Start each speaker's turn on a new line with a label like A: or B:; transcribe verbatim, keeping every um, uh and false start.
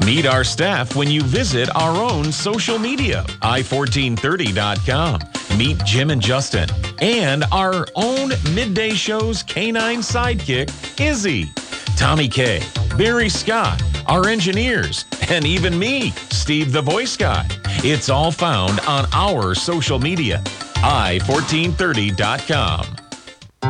A: Meet our staff when you visit our own social media, i fourteen thirty dot com. Meet Jim and Justin and our own midday show's canine sidekick, Izzy. Tommy K, Barry Scott, our engineers, and even me, Steve the Voice Guy. It's all found on our social media, i fourteen thirty dot com.